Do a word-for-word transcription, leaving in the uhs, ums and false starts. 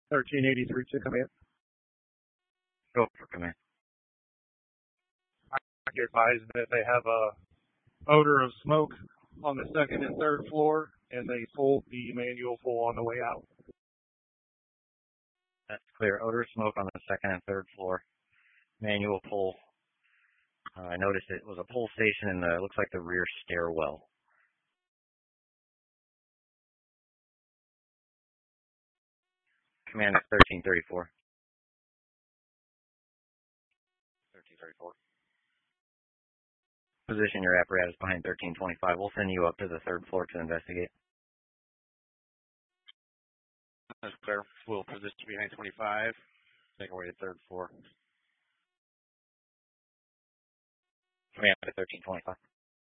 thirteen eighty-three to command. Go for command. I get advised that they have a odor of smoke on the second and third floor, and they pulled the manual pull on the way out. That's clear. Odor of smoke on the second and third floor. Manual pull. Uh, I noticed it was a pull station in the, it looks like the rear stairwell. Command is thirteen thirty-four. thirteen thirty-four. Position your apparatus behind thirteen twenty-five. We'll send you up to the third floor to investigate. That's clear. We'll position behind twenty-five. Take away the third floor. Command to thirteen twenty-five.